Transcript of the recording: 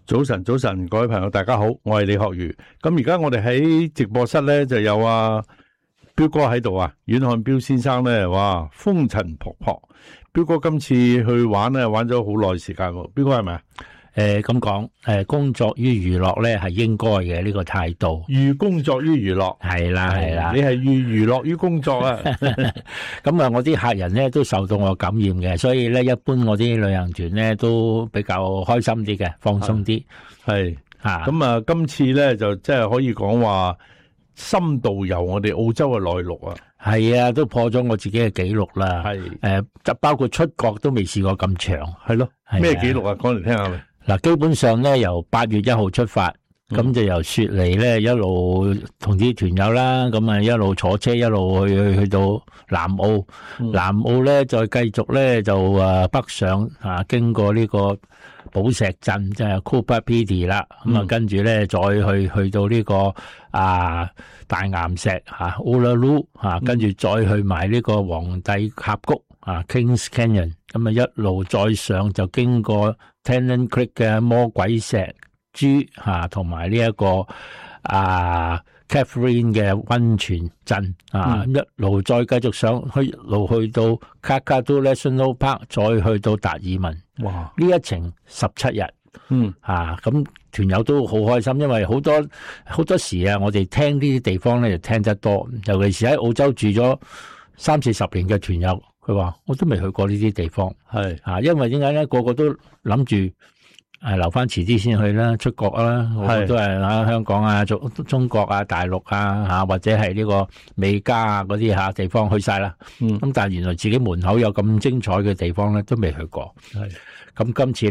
早晨，早晨，各位朋友，大家好，我係李學儒。咁而家我哋喺直播室咧就有彪哥喺度啊，阮漢彪先生咧，哇，風塵僕僕。彪哥今次去玩咧，玩咗好耐時間喎。彪哥係咪啊？ 咁講，工作於娛樂咧係應該嘅呢個態度。 寓工作於娛樂， 係啦係啦， 你係寓娛樂於工作啊。 咁啊，我啲客人咧都受到我感染嘅，所以咧一般我啲旅行團咧都比較開心啲嘅，放鬆啲。 係啊，咁啊，今次咧就即係可以講話深度遊我哋澳洲嘅內陸啊。 係啊，都破咗我自己嘅紀錄啦。係就包括出國都未試過咁長。 係咯，咩紀錄啊？講嚟聽下咪。 嗱，基本上咧由8月1號出發，咁就由雪梨咧一路同啲團友啦，咁啊一路坐車一路去到南澳，南澳咧再繼續咧就北上經過呢個寶石鎮，即係 Cooper Pedy 啦，咁啊跟住咧再去到呢個大岩石Uluru 跟住再去埋呢個皇帝峽谷Kings Canyon， 咁啊一路再上就經過 Tennant Creek 嘅魔鬼石珠同埋呢一個Catherine 嘅溫泉鎮一路再繼續上去，一路去到 Kakadu National Park， 再去到達爾文。哇！呢一程17日，咁團友都好開心，因為好多時我哋聽呢啲地方咧就聽得多，尤其是喺澳洲住咗30-40年嘅團友，佢話我都未去過呢啲地方，係因為點解咧？個個都諗住留翻遲啲先去啦，出國啦，都係香港中國大陸或者係呢個美加嗰啲地方去晒啦。咁但係原來自己門口有咁精彩嘅地方咧，都未去過。係咁今次